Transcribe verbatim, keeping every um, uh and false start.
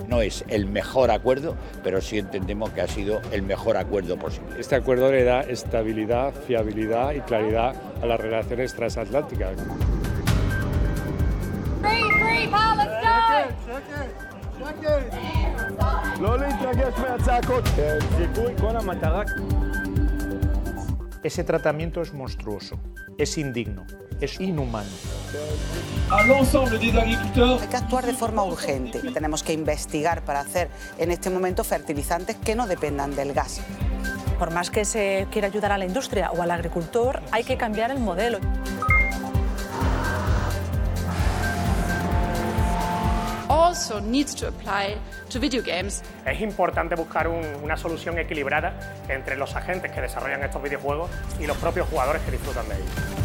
No es el mejor acuerdo, pero sí entendemos que ha sido el mejor acuerdo posible. Este acuerdo le da estabilidad, fiabilidad y claridad a las relaciones transatlánticas. Free, free Palestine! Ese tratamiento es monstruoso, es indigno, es inhumano. Hay que actuar de forma urgente. Tenemos que investigar para hacer en este momento fertilizantes que no dependan del gas. Por más que se quiera ayudar a la industria o al agricultor, hay que cambiar el modelo. Also needs to apply to video games. Es importante buscar un, una solución equilibrada entre los agentes que desarrollan estos videojuegos y los propios jugadores que disfrutan de ellos.